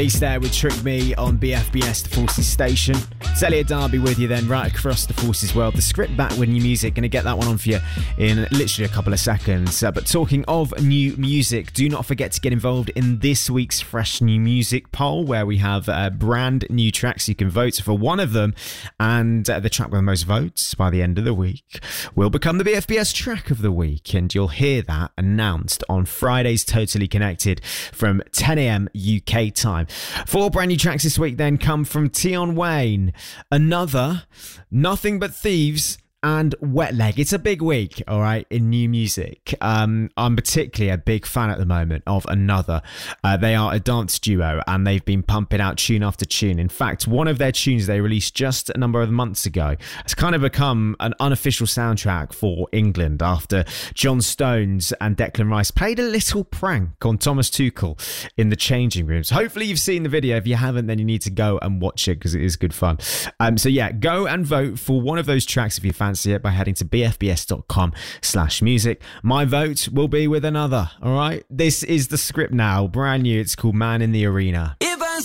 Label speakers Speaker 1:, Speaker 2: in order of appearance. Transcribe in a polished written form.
Speaker 1: He's there with Trick Me on BFBS, the Forces station. It's Elliot Darby with you then, right across the Forces world. The script back with new music. Going to get that one on for you in literally a couple of seconds. But talking of new music, do not forget to get involved in this week's Fresh New Music poll, where we have brand new tracks. You can vote for one of them, and the track with the most votes by the end of the week will become the BFBS track of the week. And you'll hear that announced on Friday's Totally Connected from 10 a.m. UK time. 4 brand new tracks this week then come from Tion Wayne, Another, Nothing But Thieves, and Wet Leg. It's a big week, all right, in new music. I'm particularly a big fan at the moment of Another. They are a dance duo, and they've been pumping out tune after tune. In fact, one of their tunes they released just a number of months ago has kind of become an unofficial soundtrack for England after John Stones and Declan Rice played a little prank on Thomas Tuchel in the changing rooms. Hopefully you've seen the video. If you haven't, then you need to go and watch it because it is good fun. So yeah, go and vote for one of those tracks if you fancy it by heading to bfbs.com/music. My vote will be with Another. All right, this is the script now, brand new. It's called Man in the Arena.